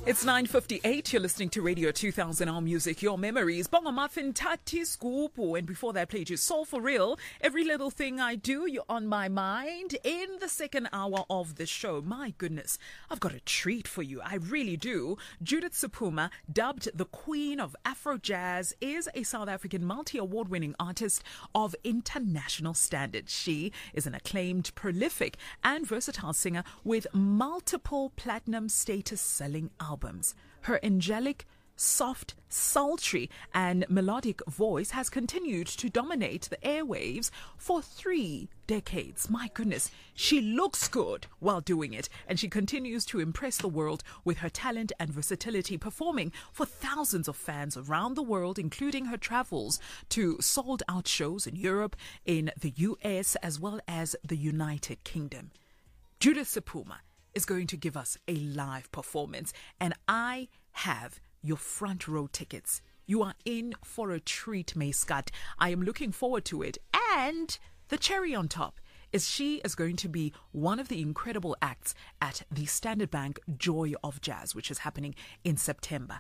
It's 9:58. You're listening to Radio 2000 Our Music, Your Memories. Bonga Muffin Tati Scoop. And before that, played you Soul for Real. Every little thing I do, you're on my mind. In the second hour of the show, my goodness, I've got a treat for you. I really do. Judith Sephuma, dubbed the Queen of Afro Jazz, is a South African multi-award winning artist of international standard. She is an acclaimed, prolific, and versatile singer with multiple platinum status selling albums. Her angelic, soft, sultry, and melodic voice has continued to dominate the airwaves for 3 decades. My goodness, she looks good while doing it, and she continues to impress the world with her talent and versatility, performing for thousands of fans around the world, including her travels to sold-out shows in Europe, in the US, as well as the United Kingdom. Judith Sephuma is going to give us a live performance, and I have your front row tickets. You are in for a treat, Mayscott. I am looking forward to it. And the cherry on top is she is going to be one of the incredible acts at the Standard Bank Joy of Jazz, which is happening in September.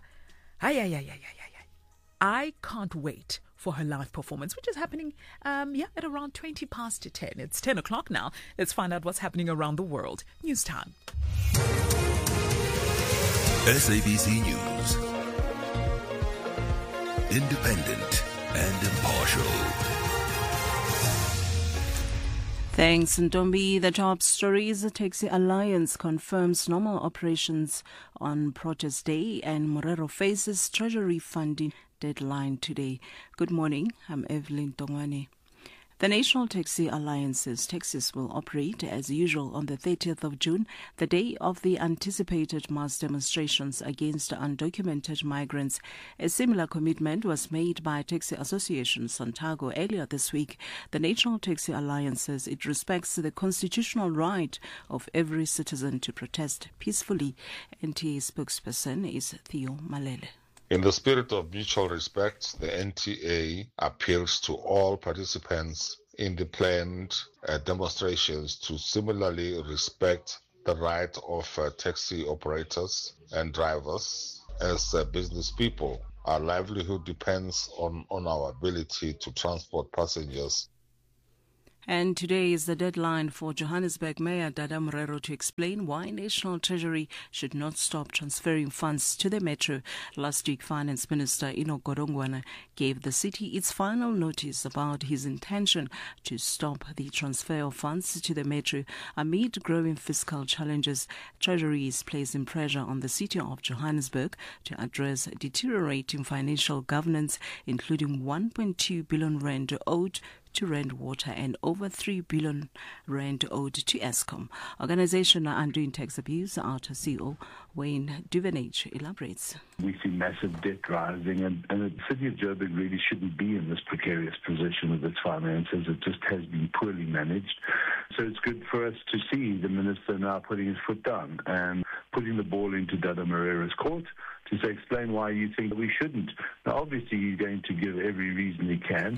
I can't wait for her live performance, which is happening at around 20 past 10. It's 10 o'clock now. Let's find out what's happening around the world. News time. SABC News. Independent and impartial. Thanks, Ntombi. The top stories: the Taxi Alliance confirms normal operations on protest day, and Morero faces treasury funding deadline today. Good morning, I'm Evelyn Tongwane. The National Taxi Alliance's taxis will operate as usual on the 30th of June, the day of the anticipated mass demonstrations against undocumented migrants. A similar commitment was made by Taxi Association Santago earlier this week. The National Taxi Alliance says it respects the constitutional right of every citizen to protest peacefully. NTA spokesperson is Theo Malele. In the spirit of mutual respect, the NTA appeals to all participants in the planned demonstrations to similarly respect the right of taxi operators and drivers. As business people, our livelihood depends on our ability to transport passengers. And today is the deadline for Johannesburg Mayor Dada Morero to explain why National Treasury should not stop transferring funds to the Metro. Last week, Finance Minister Enoch Godongwana gave the city its final notice about his intention to stop the transfer of funds to the Metro. Amid growing fiscal challenges, Treasury is placing pressure on the city of Johannesburg to address deteriorating financial governance, including 1.2 billion rand owed to Rand Water and over 3 billion rand owed to Eskom. Organisation Undoing Tax Abuse, ARTA CEO Wayne Duvenage elaborates. We see massive debt rising, and the city of Joburg really shouldn't be in this precarious position with its finances. It just has been poorly managed. So it's good for us to see the minister now putting his foot down and putting the ball into Dada Moreira's court to say, explain why you think we shouldn't. Now, obviously, he's going to give every reason he can.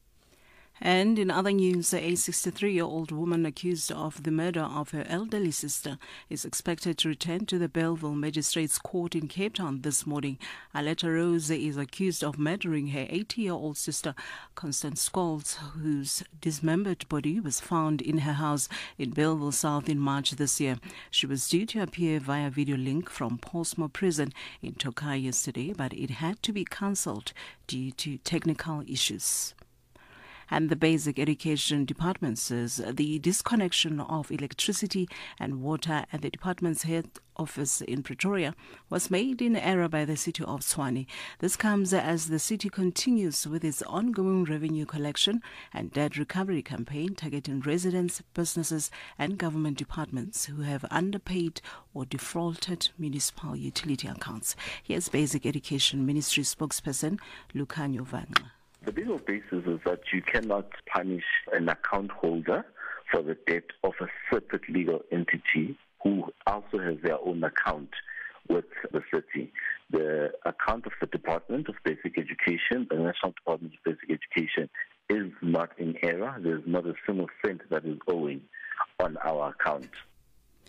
And in other news, a 63-year-old woman accused of the murder of her elderly sister is expected to return to the Bellville Magistrates Court in Cape Town this morning. Aletta Rose is accused of murdering her 80-year-old sister, Constance Scholes, whose dismembered body was found in her house in Bellville South in March this year. She was due to appear via video link from Portsmouth Prison in Tokai yesterday, but it had to be cancelled due to technical issues. And the Basic Education Department says the disconnection of electricity and water at the department's head office in Pretoria was made in error by the city of Tshwane. This comes as the city continues with its ongoing revenue collection and debt recovery campaign targeting residents, businesses and government departments who have underpaid or defaulted municipal utility accounts. Here's Basic Education Ministry spokesperson Lukhanyo Vangqa. The legal basis is that you cannot punish an account holder for the debt of a separate legal entity who also has their own account with the city. The account of the Department of Basic Education, the National Department of Basic Education, is not in error. There is not a single cent that is owing on our account.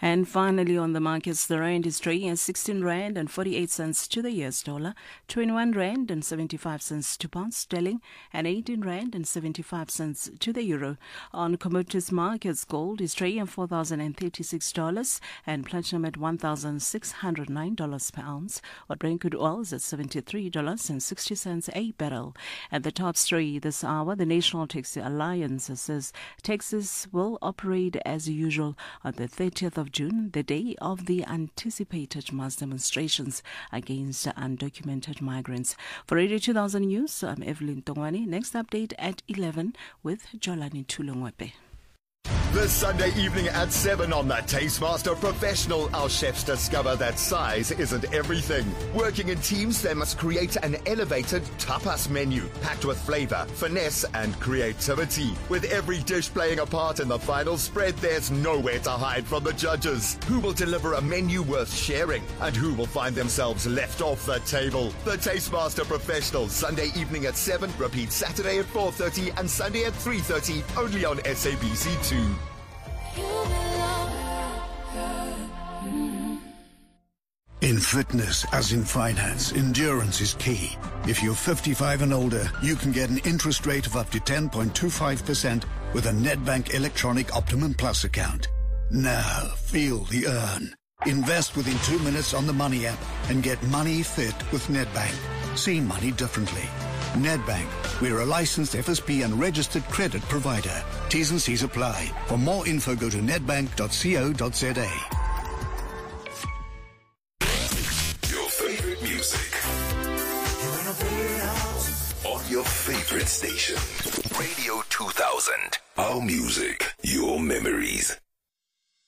And finally, on the markets, the rand is trading at 16 rand and 48 cents to the US dollar, 21 rand and 75 cents to pound sterling, and 18 rand and 75 cents to the euro. On commodities markets, gold is trading at $4,036 and platinum at $1,609 per ounce, while Brent crude oil is at $73.60 a barrel. At the top story this hour, the National Taxi Alliance says taxis will operate as usual on the 30th of June, the day of the anticipated mass demonstrations against undocumented migrants. For Radio 2000 News, I'm Evelyn Tongwani. Next update at 11 with Jolani Tulongwepe. This Sunday evening at 7 on the Tastemaster Professional, our chefs discover that size isn't everything. Working in teams, they must create an elevated tapas menu packed with flavor, finesse and creativity. With every dish playing a part in the final spread, there's nowhere to hide from the judges. Who will deliver a menu worth sharing and who will find themselves left off the table? The Tastemaster Professional, Sunday evening at 7, repeat Saturday at 4:30 and Sunday at 3:30, only on SABC2. In fitness, as in finance, endurance is key. If you're 55 and older, you can get an interest rate of up to 10.25% with a Nedbank Electronic Optimum Plus account. Now, feel the earn. Invest within 2 minutes on the Money app and get money fit with Nedbank. See money differently. Nedbank, we're a licensed FSP and registered credit provider. T's and C's apply. For more info, go to nedbank.co.za. Your favorite music. On your favorite station. Radio 2000. Our music, your memories.